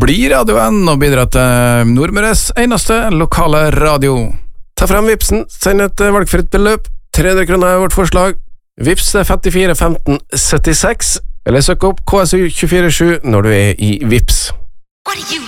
blir radioen og bidrar til Nordmøres eneste lokale radio. Ta frem Vipsen, send et valgfritt beløp. 300 kroner er vårt forslag. Vips 54 15 76, eller søk opp KSU 247 når du er i Vips. What do you